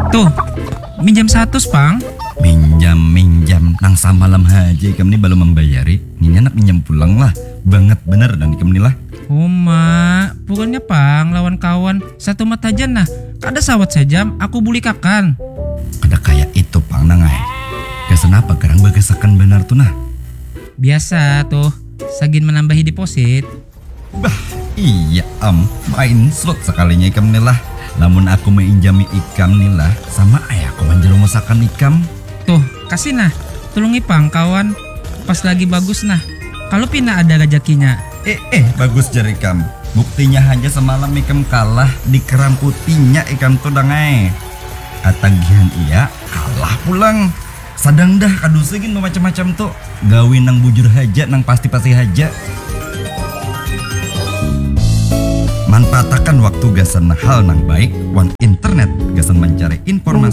Tuh, minjam 100 pang. Minjam nang samalam haji ikam ni belum membayari. Ini anak minjam pulang lah. Banget bener dan ikam ni lah. Oh mak, bukannya pang lawan kawan satu mata aja nah. Kada sawat sejam, aku buli kakan. Kada kayak itu pang nangai. Kesenapa kerang bagasakan benar tuh nah. Biasa tuh, sagin menambahi deposit. Bah, iya main slot sekalinya ikam ni lah. Namun aku menginjami ikam ni lah sama ayahku menjerumuskan ikam. Tuh, kasih nah, tulungi pang kawan. Pas lagi bagus nah, kalau pina ada rezekinya. Bagus jari ikam. Buktinya hanya semalam ikam kalah di keram putihnya ikam tuh dangai. Katagihan iya kalah pulang. Sadang dah kadusegin macam-macam tuh. Gawin nang bujur haja nang pasti-pasti haja. Manfaatkan waktu gasan hal nang baik. Wan internet gasan mencari informasi.